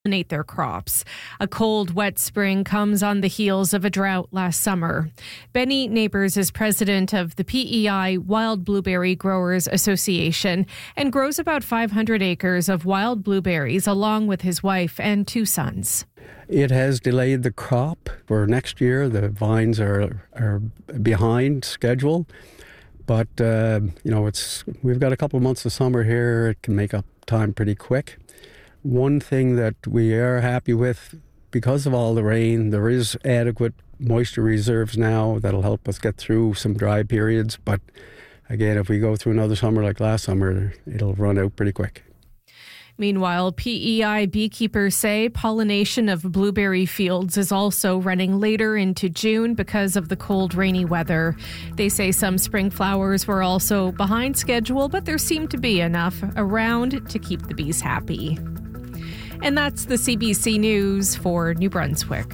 pollinate their crops. A cold, wet spring comes on the heels of a drought last summer. Benny Neighbors is president of the PEI Wild Blueberry Growers Association and grows about 500 acres of wild blueberries along with his wife and 2 sons. It has delayed the crop for next year. The vines are behind schedule. But, we've got a couple of months of summer here. It can make up time pretty quick. One thing that we are happy with, because of all the rain, there is adequate moisture reserves now that'll help us get through some dry periods. But again, if we go through another summer like last summer, it'll run out pretty quick. Meanwhile, PEI beekeepers say pollination of blueberry fields is also running later into June because of the cold, rainy weather. They say some spring flowers were also behind schedule, but there seemed to be enough around to keep the bees happy. And that's the CBC News for New Brunswick.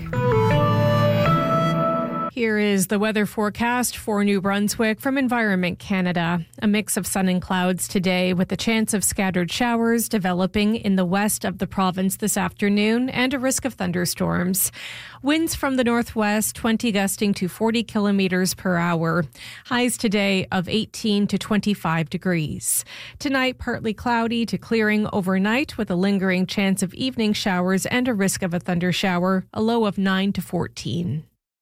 Here is the weather forecast for New Brunswick from Environment Canada. A mix of sun and clouds today with a chance of scattered showers developing in the west of the province this afternoon and a risk of thunderstorms. Winds from the northwest, 20 gusting to 40 kilometers per hour. Highs today of 18 to 25 degrees. Tonight, partly cloudy to clearing overnight with a lingering chance of evening showers and a risk of a thundershower, a low of 9 to 14.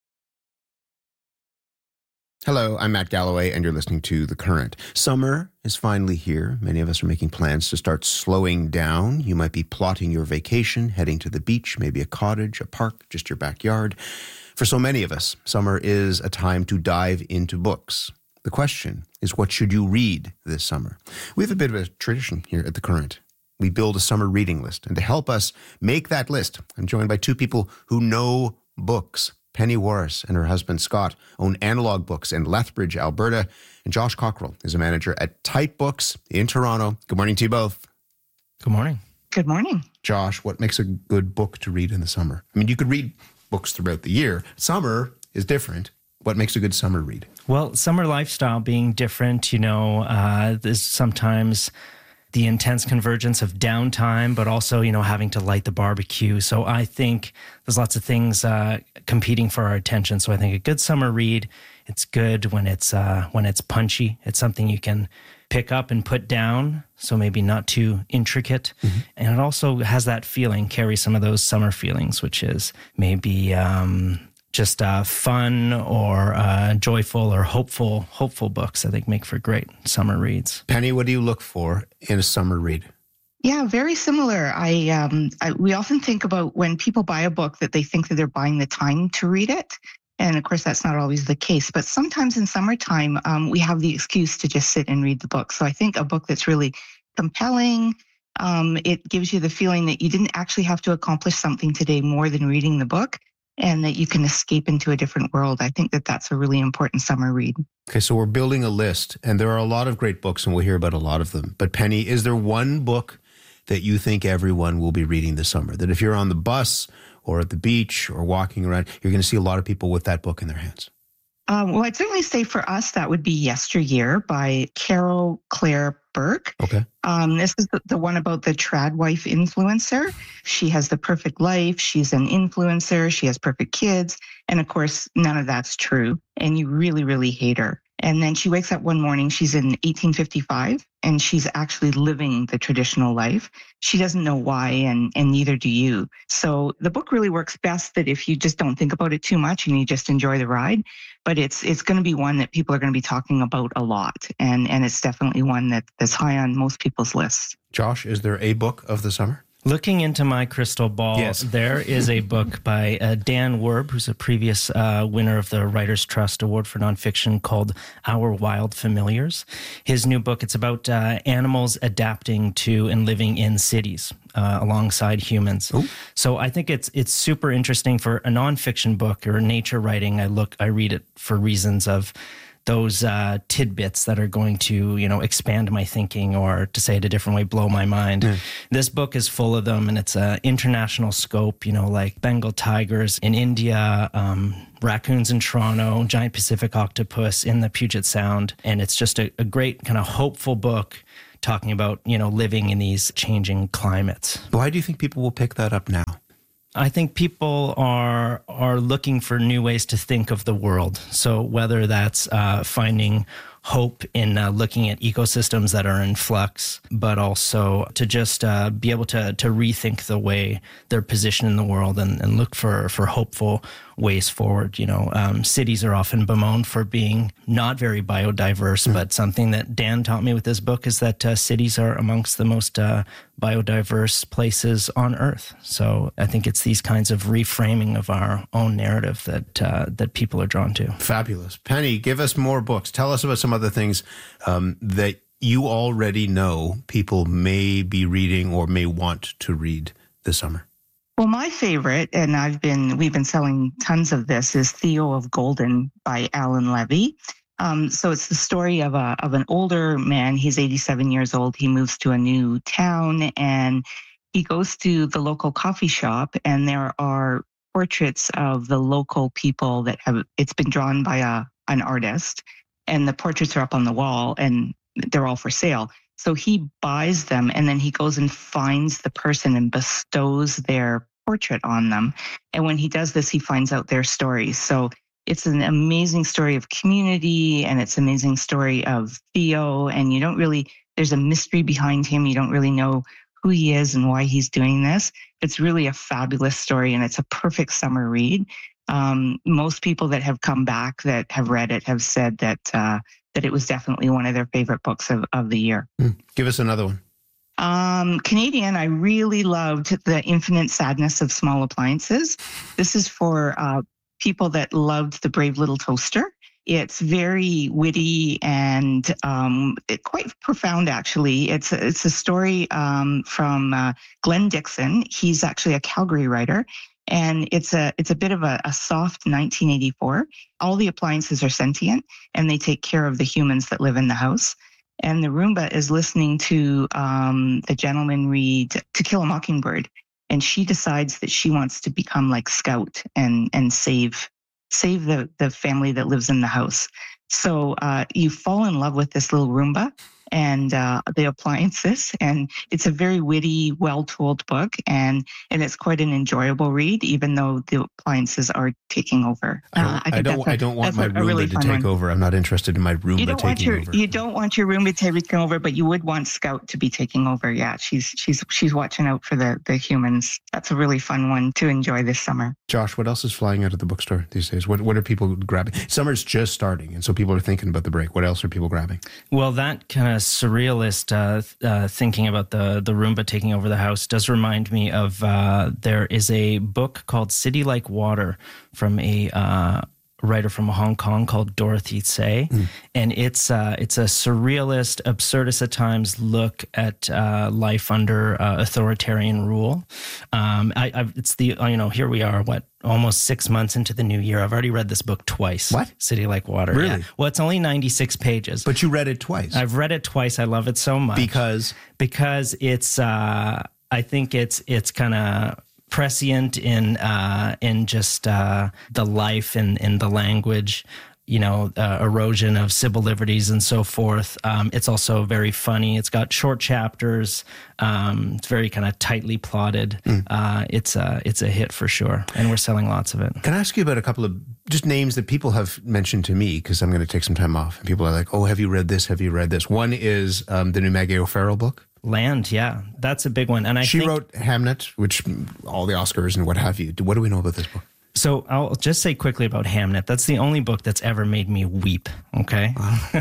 Hello, I'm Matt Galloway, and you're listening to The Current. Summer is finally here. Many of us are making plans to start slowing down. You might be plotting your vacation, heading to the beach, maybe a cottage, a park, just your backyard. For so many of us, summer is a time to dive into books. The question is, what should you read this summer? We have a bit of a tradition here at The Current. We build a summer reading list, and to help us make that list, I'm joined by 2 people who know books. Penny Warris and her husband Scott own Analog Books in Lethbridge, Alberta, and Josh Cockrell is a manager at Type Books in Toronto. Good morning to you both. Good morning. Good morning. Josh, what makes a good book to read in the summer? I mean, you could read books throughout the year. Summer is different. What makes a good summer read? Well, summer lifestyle being different, there's sometimes the intense convergence of downtime, but also, having to light the barbecue. So I think there's lots of things competing for our attention. So I think a good summer read, it's good when it's punchy. It's something you can pick up and put down, so maybe not too intricate. Mm-hmm. And it also has that feeling, carries some of those summer feelings, which is maybe just fun or joyful or hopeful books, I think, make for great summer reads. Penny, what do you look for in a summer read? Yeah, very similar. We often think about when people buy a book that they think that they're buying the time to read it. And of course, that's not always the case. But sometimes in summertime, we have the excuse to just sit and read the book. So I think a book that's really compelling, it gives you the feeling that you didn't actually have to accomplish something today more than reading the book, and that you can escape into a different world. I think that that's a really important summer read. Okay, so we're building a list, and there are a lot of great books, and we'll hear about a lot of them. But Penny, is there one book that you think everyone will be reading this summer? That if you're on the bus or at the beach or walking around, you're going to see a lot of people with that book in their hands? Well, I'd certainly say for us, that would be Yesteryear by Carol Claire Burke. Okay. This is the one about the trad wife influencer. She has the perfect life. She's an influencer. She has perfect kids. And of course, none of that's true. And you really, really hate her. And then she wakes up one morning, she's in 1855, and she's actually living the traditional life. She doesn't know why, and neither do you. So the book really works best that if you just don't think about it too much and you just enjoy the ride. But it's going to be one that people are going to be talking about a lot. And it's definitely one that's high on most people's lists. Josh, is there a book of the summer? Looking into my crystal ball, yes. There is a book by Dan Werb, who's a previous winner of the Writers' Trust Award for Nonfiction, called Our Wild Familiars. His new book, it's about animals adapting to and living in cities alongside humans. Ooh. So I think it's super interesting for a nonfiction book or nature writing. I read it for reasons of those tidbits that are going to, expand my thinking, or to say it a different way, blow my mind. Mm. This book is full of them, and it's an international scope, like Bengal tigers in India, raccoons in Toronto, giant Pacific octopus in the Puget Sound. And it's just a great kind of hopeful book talking about, living in these changing climates. Why do you think people will pick that up now? I think people are looking for new ways to think of the world. So whether that's finding hope in looking at ecosystems that are in flux, but also to just be able to rethink the way they're positioned in the world and look for hopeful ways forward. Cities are often bemoaned for being not very biodiverse, but something that Dan taught me with this book is that cities are amongst the most biodiverse places on Earth. So I think it's these kinds of reframing of our own narrative that people are drawn to. Fabulous. Penny, give us more books. Tell us about some other things that you already know people may be reading or may want to read this summer. Well, my favorite, and we've been selling tons of this, is Theo of Golden by Alan Levy. So it's the story of an older man. He's 87 years old. He moves to a new town and he goes to the local coffee shop, and there are portraits of the local people it's been drawn by an artist, and the portraits are up on the wall and they're all for sale. So he buys them, and then he goes and finds the person and bestows their portrait on them. And when he does this, he finds out their stories. So it's an amazing story of community, and it's an amazing story of Theo. And there's a mystery behind him. You don't really know who he is and why he's doing this. It's really a fabulous story, and it's a perfect summer read. Most people that have come back that have read it have said that it was definitely one of their favorite books of the year. Give us another one. Canadian, I really loved The Infinite Sadness of Small Appliances. This is for people that loved The Brave Little Toaster. It's very witty and quite profound, actually. It's a story from Glenn Dixon. He's actually a Calgary writer. And it's a bit of a soft 1984. All the appliances are sentient, and they take care of the humans that live in the house. And the Roomba is listening to the gentleman read To Kill a Mockingbird, and she decides that she wants to become like Scout and save the family that lives in the house. So you fall in love with this little Roomba and the appliances, and it's a very witty, well-told book, and it's quite an enjoyable read, even though the appliances are taking over. I don't want my Roomba to take over. I'm not interested in my Roomba taking over. You don't want your Roomba taking over, but you would want Scout to be taking over. Yeah, she's watching out for the humans. That's a really fun one to enjoy this summer. Josh, what else is flying out of the bookstore these days? What are people grabbing? Summer's just starting, and so people are thinking about the break. What else are people grabbing? Well, that kind of surrealist thinking about the Roomba taking over the house does remind me of there is a book called City Like Water from a writer from Hong Kong called Dorothy Tsay, and it's a surrealist, absurdist at times look at life under authoritarian rule. It's here we are, almost 6 months into the new year. I've already read this book twice. What? City Like Water. Really? Yeah. Well, it's only 96 pages. But you read it twice. I've read it twice. I love it so much. Because it's I think it's kind of prescient in just the life and the language, erosion of civil liberties and so forth. It's also very funny. It's got short chapters. It's very kind of tightly plotted. It's a hit for sure, and we're selling lots of it. Can I ask you about a couple of just names that people have mentioned to me, because I'm going to take some time off, and people are like, "Oh, have you read this? Have you read this?" One is the new Maggie O'Farrell book. Land, yeah, that's a big one. And she wrote Hamnet, which all the Oscars and what have you. What do we know about this book? So I'll just say quickly about Hamnet. That's the only book that's ever made me weep. Okay, wow.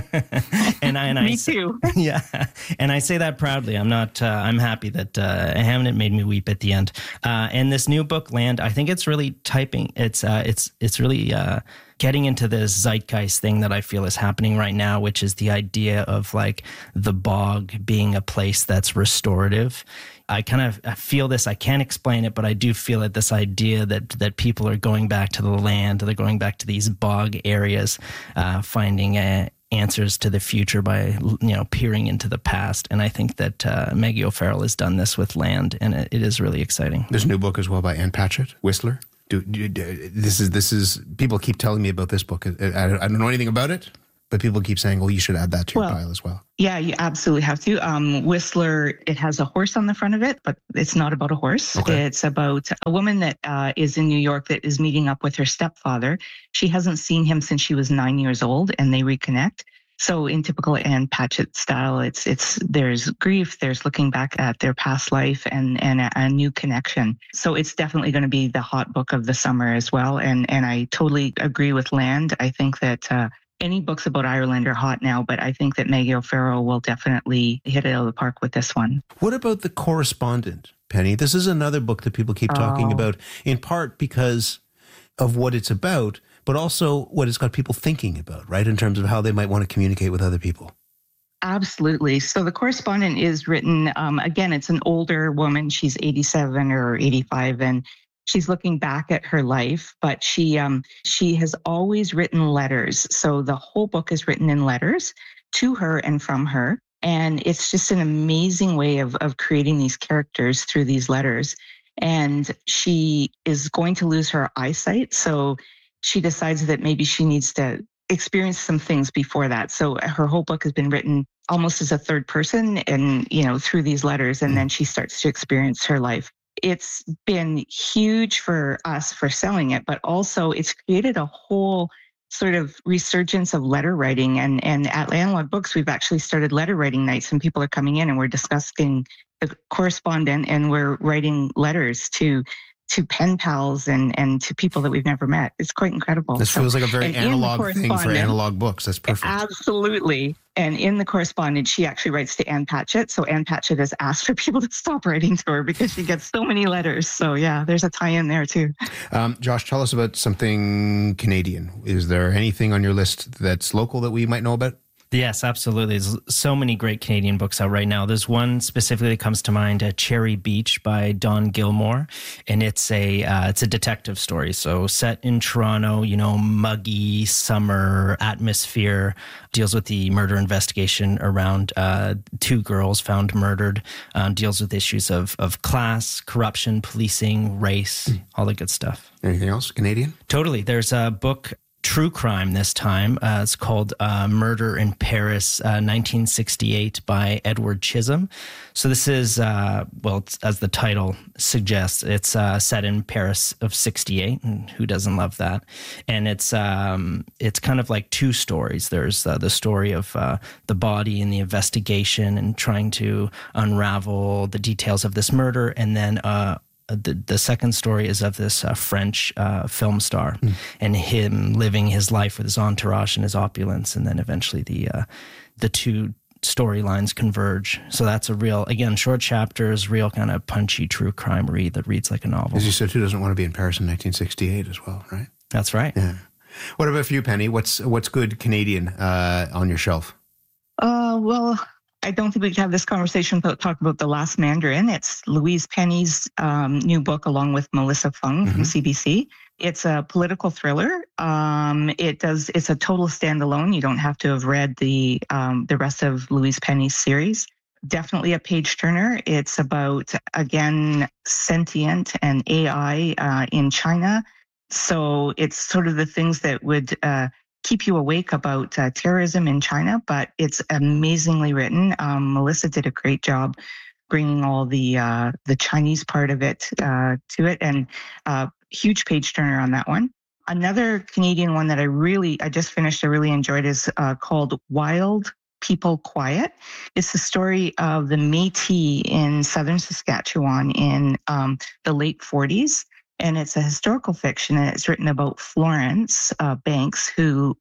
Me too. Yeah, and I say that proudly. I'm not. I'm happy that Hamnet made me weep at the end. And this new book, Land, I think it's really typing. It's really getting into this zeitgeist thing that I feel is happening right now, which is the idea of like the bog being a place that's restorative. I feel this. I can't explain it, but I do feel it. This idea that people are going back to the land, they're going back to these bog areas, finding answers to the future by peering into the past. And I think that Maggie O'Farrell has done this with Land, and it is really exciting. There's a new book as well by Ann Patchett, Whistler. This is people keep telling me about this book. I don't know anything about it, but people keep saying, well, you should add that to your pile as well. Yeah, you absolutely have to. Whistler, it has a horse on the front of it, but it's not about a horse. Okay. It's about a woman that is in New York that is meeting up with her stepfather. She hasn't seen him since she was 9 years old, and they reconnect. So in typical Anne Patchett style, it's there's grief, there's looking back at their past life and a new connection. So it's definitely going to be the hot book of the summer as well. And I totally agree with Land. I think that any books about Ireland are hot now, but I think that Maggie O'Farrell will definitely hit it out of the park with this one. What about The Correspondent, Penny? This is another book that people keep talking about, in part because of what it's about, but also what it's got people thinking about, right, in terms of how they might want to communicate with other people. Absolutely. So The Correspondent is written, again, it's an older woman. She's 87 or 85, and she's looking back at her life, but she has always written letters. So the whole book is written in letters to her and from her. And it's just an amazing way of creating these characters through these letters. And she is going to lose her eyesight. So she decides that maybe she needs to experience some things before that. So her whole book has been written almost as a third person and, through these letters. And then she starts to experience her life. It's been huge for us for selling it, but also it's created a whole sort of resurgence of letter writing. And at Analog Books, we've actually started letter writing nights, and people are coming in and we're discussing The Correspondent, and we're writing letters to pen pals and to people that we've never met. It's quite incredible. This feels like a very analog thing for Analog Books. That's perfect. Absolutely. And in The Correspondent, she actually writes to Anne Patchett. So Anne Patchett has asked for people to stop writing to her because she gets so many letters. So yeah, there's a tie-in there too. Josh, tell us about something Canadian. Is there anything on your list that's local that we might know about? Yes, absolutely. There's so many great Canadian books out right now. There's one specifically that comes to mind, Cherry Beach by Don Gilmore, and it's a detective story. So set in Toronto, muggy summer atmosphere, deals with the murder investigation around two girls found murdered, deals with issues of class, corruption, policing, race, all the good stuff. Anything else Canadian? Totally. There's a book, true crime this time. It's called Murder in Paris, 1968 by Edward Chisholm. So this is, it's, as the title suggests, it's set in Paris of 68, and who doesn't love that? And it's kind of like two stories. There's the story of the body and the investigation and trying to unravel the details of this murder, and then the second story is of this French film star and him living his life with his entourage and his opulence, and then eventually the two storylines converge. So that's a real, again, short chapters, real kind of punchy true crime read that reads like a novel. As you said, who doesn't want to be in Paris in 1968 as well, right? That's right. Yeah. What about for you, Penny? What's good Canadian on your shelf? Well, I don't think we could have this conversation without talking about The Last Mandarin. It's Louise Penny's new book along with Melissa Fung from CBC. It's a political thriller. It's a total standalone. You don't have to have read the rest of Louise Penny's series. Definitely a page turner. It's about, again, sentient and AI in China. So it's sort of the things that would keep you awake about terrorism in China, but it's amazingly written. Melissa did a great job bringing all the Chinese part of it to it, and huge page turner on that one. Another Canadian one that I just finished, I really enjoyed, is called Wild People Quiet. It's the story of the Métis in southern Saskatchewan in the late 40s. And it's a historical fiction, and it's written about Florence Banks, who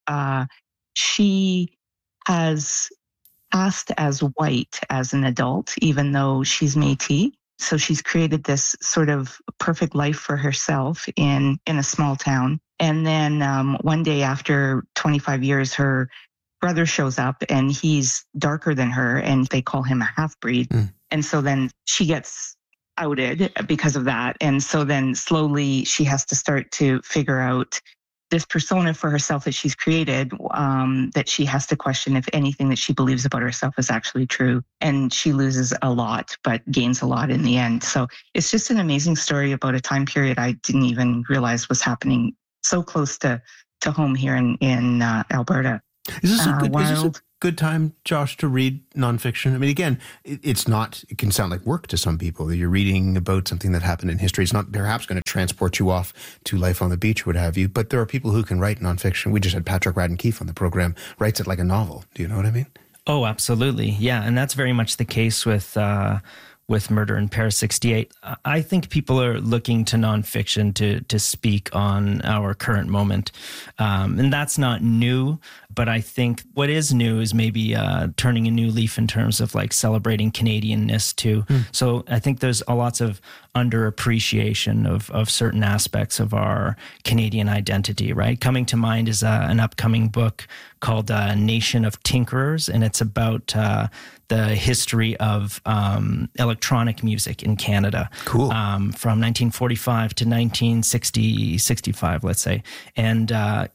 she has passed as white as an adult, even though she's Métis. So she's created this sort of perfect life for herself in a small town. And then one day after 25 years, her brother shows up, and he's darker than her, and they call him a half-breed. And so then she gets outed because of that. And so then slowly she has to start to figure out this persona for herself that she's created, that she has to question if anything that she believes about herself is actually true. And she loses a lot, but gains a lot in the end. So it's just an amazing story about a time period I didn't even realize was happening so close to home here in Alberta. Is this a good time, Josh, to read nonfiction? I mean, again, it can sound like work to some people. You're reading about something that happened in history. It's not perhaps going to transport you off to life on the beach or what have you, but there are people who can write nonfiction. We just had Patrick Radden Keefe on the program, writes it like a novel. Do you know what I mean? Oh, absolutely. Yeah. And that's very much the case with Murder in Paris 68. I think people are looking to nonfiction to speak on our current moment. And that's not new, but I think what is new is maybe turning a new leaf in terms of like celebrating Canadianness too. So I think there's lots of underappreciation of certain aspects of our Canadian identity, right? Coming to mind is an upcoming book called Nation of Tinkerers, and it's about the history of electronic music in Canada. Cool. From 1945 to 1965, let's say. And,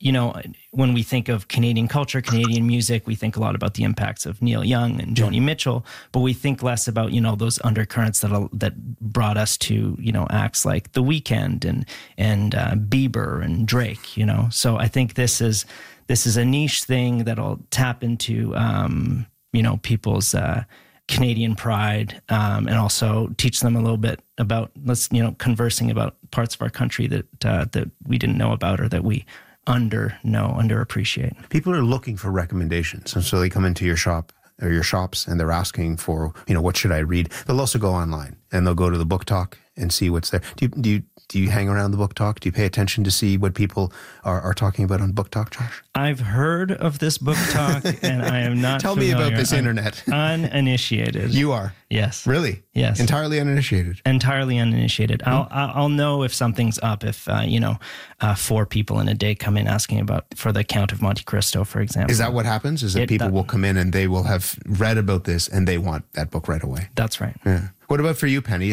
when we think of Canadian culture, Canadian music, we think a lot about the impacts of Neil Young and Joni Mitchell, but we think less about, those undercurrents that brought us to, acts like The Weeknd and Bieber and Drake, So I think this is a niche thing that'll tap into, people's Canadian pride, and also teach them a little bit about conversing about parts of our country that we didn't know about or that we underappreciate. People are looking for recommendations, and so they come into your shop or your shops and they're asking for, what should I read? They'll also go online and they'll go to the Book Talk and see what's there. Do you hang around the Book Talk? Do you pay attention to see what people are talking about on Book Talk, Josh? I've heard of this Book Talk, and I am not Tell familiar. me about this internet. Uninitiated. You are? Yes. Really? Yes. Entirely uninitiated? Entirely uninitiated. I'll know if something's up if, 4 people in a day come in asking for the Count of Monte Cristo, for example. Is that what happens? Is that people will come in and they will have read about this and they want that book right away? That's right. Yeah. What about for you, Penny?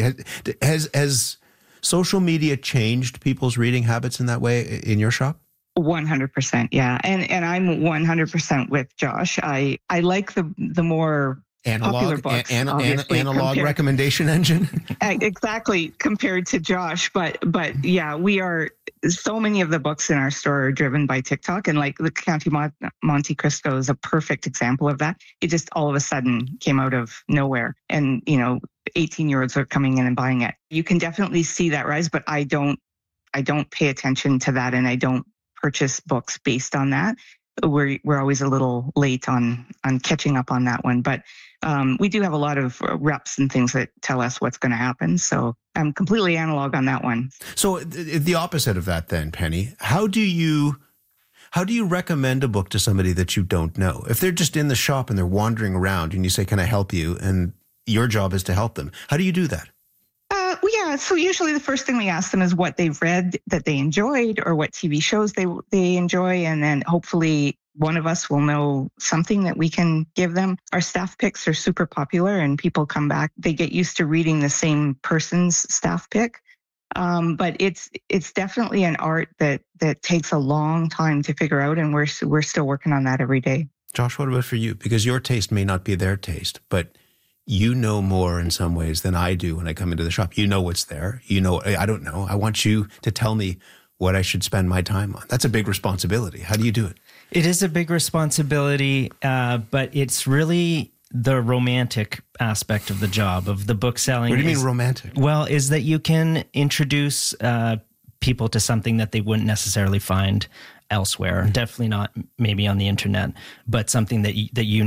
Has social media changed people's reading habits in that way in your shop? 100%, yeah. And I'm 100% with Josh. I like the more popular books, analog recommendation engine. Exactly, compared to Josh. But yeah, we are. So many of the books in our store are driven by TikTok, and like the Count of Monte Cristo is a perfect example of that. It just all of a sudden came out of nowhere, and 18-year-olds are coming in and buying it. You can definitely see that rise, but I don't pay attention to that, and I don't purchase books based on that. We're always a little late on catching up on that one, but we do have a lot of reps and things that tell us what's going to happen. So I'm completely analog on that one. So the opposite of that then, Penny, how do you recommend a book to somebody that you don't know? If they're just in the shop and they're wandering around and you say, can I help you? And your job is to help them. How do you do that? Yeah, so usually the first thing we ask them is what they've read that they enjoyed or what TV shows they enjoy. And then hopefully one of us will know something that we can give them. Our staff picks are super popular and people come back. They get used to reading the same person's staff pick. But it's definitely an art that takes a long time to figure out. And we're still working on that every day. Josh, what about for you? Because your taste may not be their taste, but you know more in some ways than I do when I come into the shop. You know what's there. I don't know. I want you to tell me what I should spend my time on. That's a big responsibility. How do you do it? It is a big responsibility, but it's really the romantic aspect of the job of the book selling. What do you mean romantic? Well, is that you can introduce people to something that they wouldn't necessarily find elsewhere. Mm-hmm. Definitely not maybe on the internet, but something that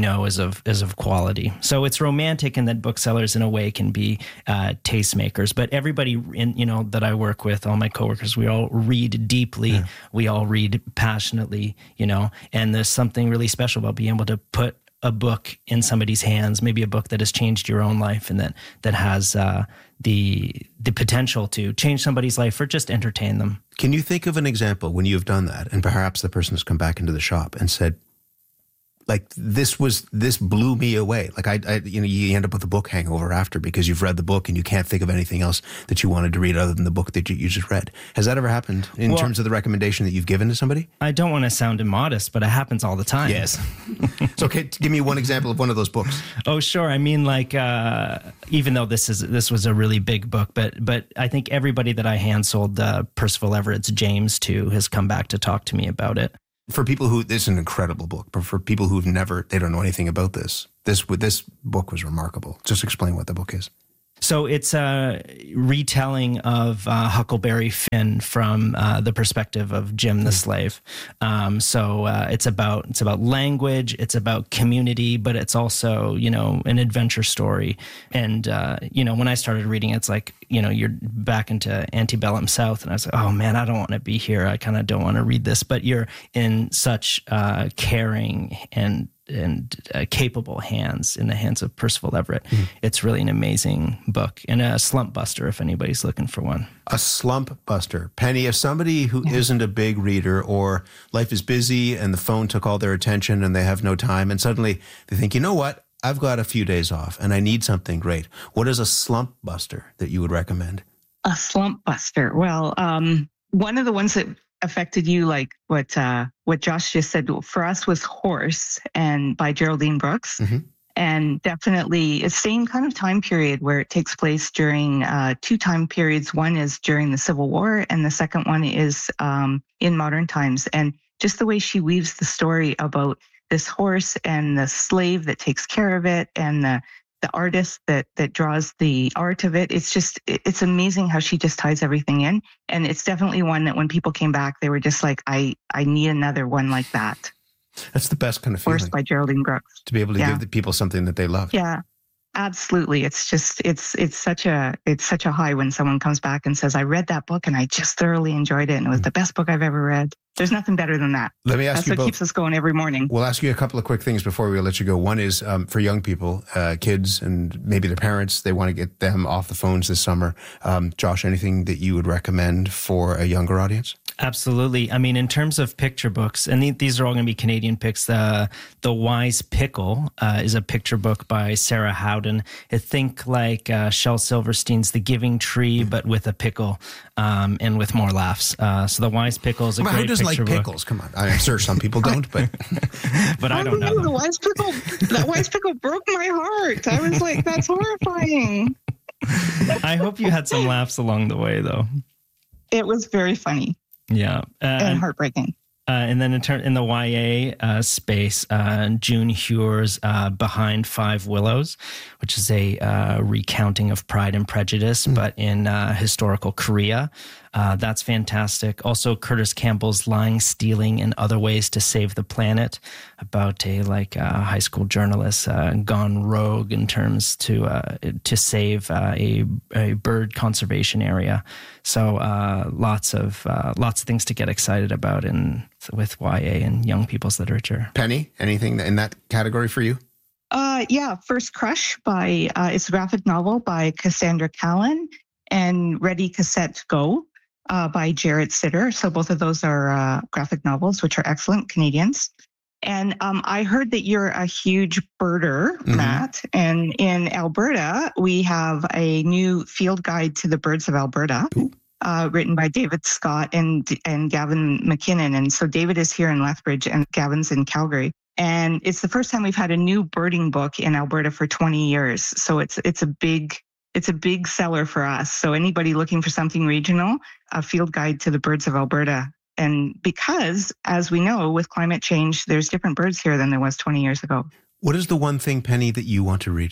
is of quality. So it's romantic, and that booksellers in a way can be tastemakers. But everybody that I work with, all my coworkers, we all read deeply. Yeah. We all read passionately, and there's something really special about being able to put a book in somebody's hands, maybe a book that has changed your own life and that has the potential to change somebody's life or just entertain them. Can you think of an example when you've done that and perhaps the person has come back into the shop and said, like, this blew me away. Like you end up with a book hangover after because you've read the book and you can't think of anything else that you wanted to read other than the book that you just read. Has that ever happened in terms of the recommendation that you've given to somebody? I don't want to sound immodest, but it happens all the time. Yes. So okay, give me one example of one of those books. Oh, sure. I mean, like, even though this was a really big book, but I think everybody that I hand sold Percival Everett's James to has come back to talk to me about it. For people who, this is an incredible book, but for people who've never, they don't know anything about this book was remarkable. Just explain what the book is. So it's a retelling of Huckleberry Finn from the perspective of Jim the slave. So it's about language, it's about community, but it's also, an adventure story. And, when I started reading, it's like, you're back into antebellum South, and I was like, oh man, I don't want to be here. I kind of don't want to read this, but you're in such caring and capable hands, in the hands of Percival Everett. It's really an amazing book, and a slump buster if anybody's looking for one. A slump buster. Penny, if somebody who isn't a big reader, or life is busy and the phone took all their attention and they have no time, and suddenly they think, you know what, I've got a few days off and I need something great. What is a slump buster that you would recommend? A slump buster. Well, one of the ones that affected you, like what Josh just said, for us was Horse, and by Geraldine Brooks. And definitely it's same kind of time period, where it takes place during two time periods. One is during the Civil War, and the second one is in modern times. And just the way she weaves the story about this horse and the slave that takes care of it, and the artist that draws the art of it. It's amazing how she just ties everything in. And it's definitely one that when people came back, they were just like, I need another one like that. That's the best kind of feeling. Horse by Geraldine Brooks. To be able to give the people something that they love. Yeah, absolutely. It's such a high when someone comes back and says, I read that book and I just thoroughly enjoyed it, and it was the best book I've ever read. There's nothing better than that. Let me ask you both. That's what keeps us going every morning. We'll ask you a couple of quick things before we let you go. One is for young people, kids, and maybe their parents, they want to get them off the phones this summer. Josh, anything that you would recommend for a younger audience? Absolutely. I mean, in terms of picture books, and these are all going to be Canadian picks, The Wise Pickle is a picture book by Sarah Howden. I think like Shel Silverstein's The Giving Tree, but with a pickle and with more laughs. So The Wise Pickle is a great picture book. Who doesn't like pickles? Come on. I'm sure some people don't, but... but I don't know. The Wise Pickle, that Wise Pickle broke my heart. I was like, that's horrifying. I hope you had some laughs along the way, though. It was very funny. Yeah. And heartbreaking. And then in the YA space, June Hewer's Behind Five Willows, which is a recounting of Pride and Prejudice, but in historical Korea. That's fantastic. Also, Curtis Campbell's Lying, Stealing, and Other Ways to Save the Planet, about a high school journalist gone rogue in terms to save a bird conservation area. So lots of things to get excited about with YA and young people's literature. Penny, anything in that category for you? Yeah, First Crush by it's a graphic novel by Cassandra Callan, and Ready Cassette Go by Jarrett Sitter. So both of those are graphic novels, which are excellent, Canadians. And I heard that you're a huge birder, Matt. And in Alberta, we have a new field guide to the birds of Alberta, written by David Scott and Gavin McKinnon. And so David is here in Lethbridge and Gavin's in Calgary. And it's the first time we've had a new birding book in Alberta for 20 years. So it's a big seller for us. So anybody looking for something regional, a field guide to the birds of Alberta. And because, as we know, with climate change, there's different birds here than there was 20 years ago. What is the one thing, Penny, that you want to read?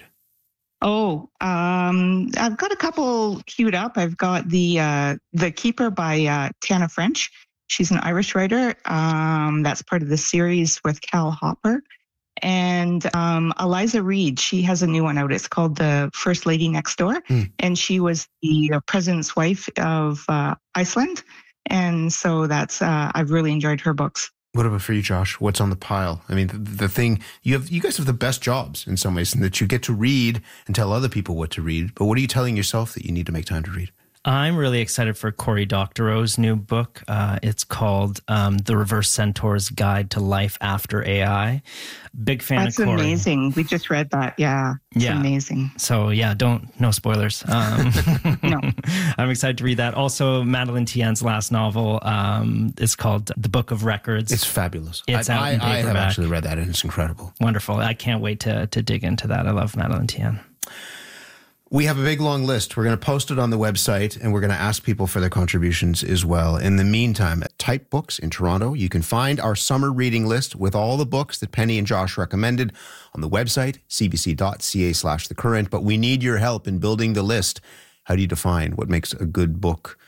Oh, I've got a couple queued up. I've got The Keeper by Tana French. She's an Irish writer. That's part of the series with Cal Hopper. And Eliza Reid, she has a new one out. It's called The First Lady Next Door. And she was the president's wife of Iceland. And so that's I've really enjoyed her books. What about for you, Josh? What's on the pile? I mean, the thing, you guys have the best jobs in some ways, in that you get to read and tell other people what to read. But what are you telling yourself that you need to make time to read? I'm really excited for Cory Doctorow's new book. It's called The Reverse Centaur's Guide to Life After AI. Big fan of Cory. That's amazing. We just read that. Yeah. It's amazing. So no spoilers. No. I'm excited to read that. Also, Madeleine Tien's last novel is called The Book of Records. It's fabulous. It's out in paperback. I have actually read that, and it's incredible. Wonderful. I can't wait to dig into that. I love Madeleine Tien. We have a big, long list. We're going to post it on the website, and we're going to ask people for their contributions as well. In the meantime, at Type Books in Toronto, you can find our summer reading list with all the books that Penny and Josh recommended on the website, cbc.ca/thecurrent. But we need your help in building the list. How do you define what makes a good book